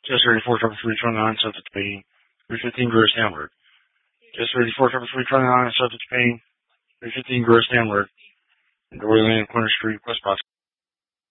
Just 34, 329, subject to paying. 315 gross downward. Just 34, 329, subject to paying. 315 gross downward. Dory Lane, Corner Street, West Boston.